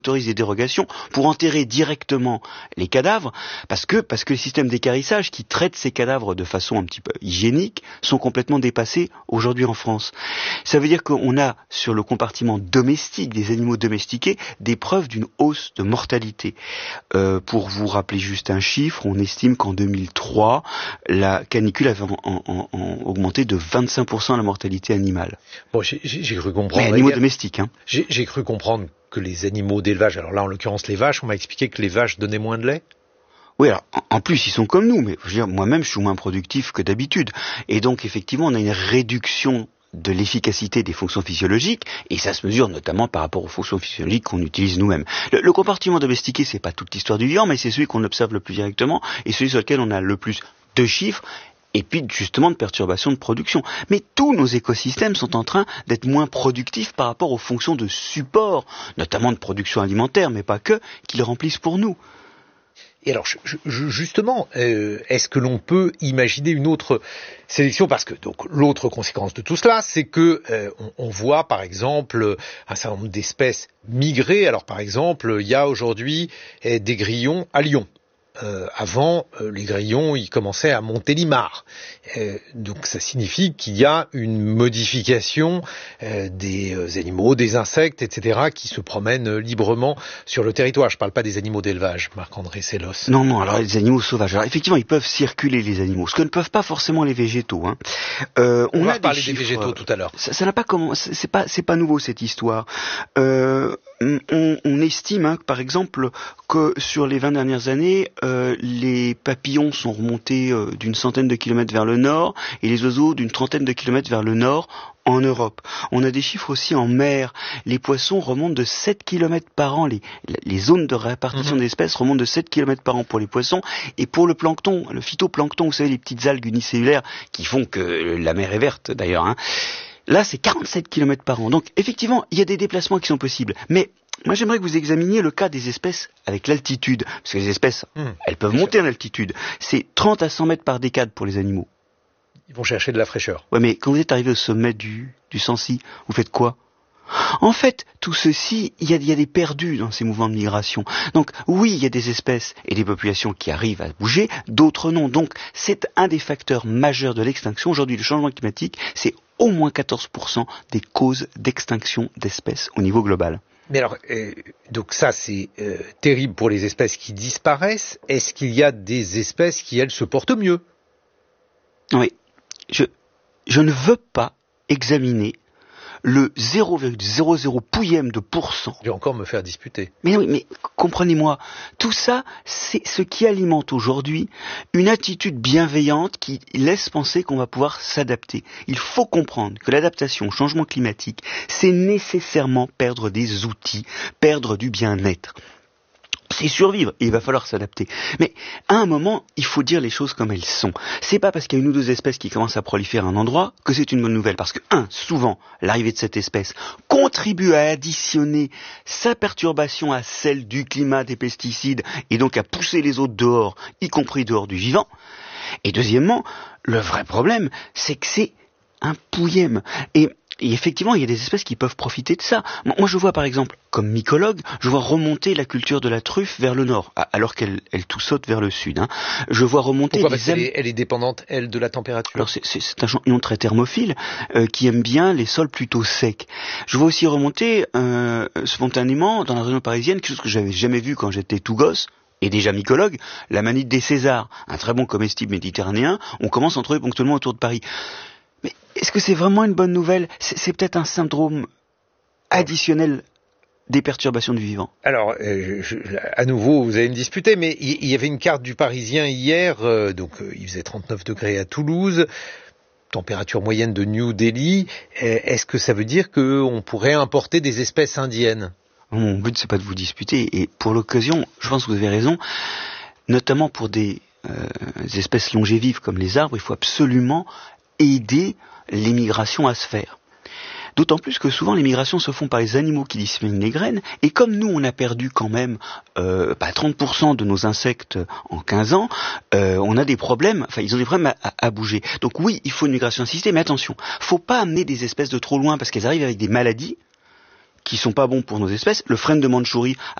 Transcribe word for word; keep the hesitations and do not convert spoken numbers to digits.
autorise des dérogations pour enterrer directement les cadavres, parce que parce que les systèmes d'équarrissage qui traitent ces cadavres de façon un petit peu hygiénique sont complètement dépassés aujourd'hui en France. Ça veut dire qu'on a sur le compartiment domestique des animaux domestiqués des preuves d'une hausse de mortalité. Euh, pour vous rappeler juste un chiffre, on estime qu'en deux mille trois, la canicule avait en, en, en augmenté de vingt-cinq pour cent la mortalité animale. Bon, j'ai, j'ai cru comprendre. Mais animaux domestiques, hein. J'ai, j'ai cru comprendre que les animaux d'élevage, alors là en l'occurrence les vaches, on m'a expliqué que les vaches donnaient moins de lait. Oui, alors en, en plus ils sont comme nous, mais je veux dire, moi-même je suis moins productif que d'habitude. Et donc effectivement on a une réduction de l'efficacité des fonctions physiologiques, et ça se mesure notamment par rapport aux fonctions physiologiques qu'on utilise nous-mêmes. Le, le compartiment domestiqué, c'est pas toute l'histoire du vivant, mais c'est celui qu'on observe le plus directement, et celui sur lequel on a le plus de chiffres, et puis justement de perturbations de production. Mais tous nos écosystèmes sont en train d'être moins productifs par rapport aux fonctions de support, notamment de production alimentaire, mais pas que, qu'ils remplissent pour nous. Et alors, je, je, justement, euh, est-ce que l'on peut imaginer une autre sélection? Parce que donc l'autre conséquence de tout cela, c'est que euh, on, on voit par exemple un certain nombre d'espèces migrer. Alors par exemple, il y a aujourd'hui euh, des grillons à Lyon. Euh, avant, euh, les grillons, ils commençaient à Montélimar. Euh, donc ça signifie qu'il y a une modification euh, des euh, animaux, des insectes, et cetera, qui se promènent euh, librement sur le territoire. Je ne parle pas des animaux d'élevage, Marc-André Sellos. Non, non, alors les animaux sauvages. Alors effectivement, ils peuvent circuler, les animaux, ce que ne peuvent pas forcément les végétaux. Hein. Euh, on, on va parler des, des végétaux tout à l'heure. Ça, ça n'a pas comment, c'est pas, c'est pas nouveau cette histoire. Euh, on, on estime, hein, par exemple, que sur les vingt dernières années, euh, les papillons sont remontés euh, d'une centaine de kilomètres vers le nord et les oiseaux d'une trentaine de kilomètres vers le nord en Europe. On a des chiffres aussi en mer. Les poissons remontent de sept kilomètres par an. Les, les zones de répartition mmh. d'espèces remontent de sept kilomètres par an pour les poissons. Et pour le plancton, le phytoplancton, vous savez, les petites algues unicellulaires qui font que la mer est verte d'ailleurs, hein. Là, c'est quarante-sept kilomètres par an. Donc, effectivement, il y a des déplacements qui sont possibles. Mais moi, j'aimerais que vous examiniez le cas des espèces avec l'altitude. Parce que les espèces, mmh, elles peuvent monter en altitude. C'est trente à cent mètres par décade pour les animaux. Ils vont chercher de la fraîcheur. Ouais, mais quand vous êtes arrivé au sommet du, du Sancy, vous faites quoi? En fait, tout ceci, il y a, y a des perdus dans ces mouvements de migration. Donc, oui, il y a des espèces et des populations qui arrivent à bouger, d'autres non. Donc, c'est un des facteurs majeurs de l'extinction. Aujourd'hui, le changement climatique, c'est au moins quatorze pour cent des causes d'extinction d'espèces au niveau global. Mais alors, euh, donc ça, c'est euh, terrible pour les espèces qui disparaissent. Est-ce qu'il y a des espèces qui, elles, se portent mieux? Oui. Je, je ne veux pas examiner le zéro virgule zéro zéro pouillème de pourcent. Je vais encore me faire disputer. Mais oui, mais comprenez-moi, tout ça, c'est ce qui alimente aujourd'hui une attitude bienveillante qui laisse penser qu'on va pouvoir s'adapter. Il faut comprendre que l'adaptation au changement climatique, c'est nécessairement perdre des outils, perdre du bien-être. C'est survivre, et il va falloir s'adapter. Mais à un moment, il faut dire les choses comme elles sont. C'est pas parce qu'il y a une ou deux espèces qui commencent à proliférer à un endroit que c'est une bonne nouvelle. Parce que, un, souvent, l'arrivée de cette espèce contribue à additionner sa perturbation à celle du climat, des pesticides, et donc à pousser les autres dehors, y compris dehors du vivant. Et deuxièmement, le vrai problème, c'est que c'est un pouillème. Et Et effectivement, il y a des espèces qui peuvent profiter de ça. Moi, je vois par exemple, comme mycologue, je vois remonter la culture de la truffe vers le nord, alors qu'elle elle tout saute vers le sud. Hein. Je vois remonter... Pourquoi? des Parce qu'elle est, elle est dépendante, elle, de la température. Alors, c'est, c'est, c'est un champignon très thermophile euh, qui aime bien les sols plutôt secs. Je vois aussi remonter euh, spontanément, dans la région parisienne, quelque chose que j'avais jamais vu quand j'étais tout gosse, et déjà mycologue, la manite des Césars, un très bon comestible méditerranéen. On commence à en trouver ponctuellement autour de Paris. Mais est-ce que c'est vraiment une bonne nouvelle? c'est, c'est peut-être un syndrome additionnel des perturbations du vivant. Alors, euh, je, à nouveau, vous allez me disputer, mais il y, y avait une carte du Parisien hier, euh, donc euh, il faisait trente-neuf degrés à Toulouse, température moyenne de New Delhi. Euh, est-ce que ça veut dire qu'on pourrait importer des espèces indiennes? Mon but, c'est pas de vous disputer, et pour l'occasion, je pense que vous avez raison, notamment pour des, euh, des espèces longévives comme les arbres, il faut absolument aider les migrations à se faire. D'autant plus que souvent les migrations se font par les animaux qui disséminent les graines, et comme nous on a perdu quand même euh, bah, trente pour cent de nos insectes en quinze ans, euh, on a des problèmes, enfin ils ont des problèmes à, à, à bouger. Donc oui, il faut une migration assistée, mais attention, faut pas amener des espèces de trop loin parce qu'elles arrivent avec des maladies qui sont pas bons pour nos espèces. Le frêne de Mandchourie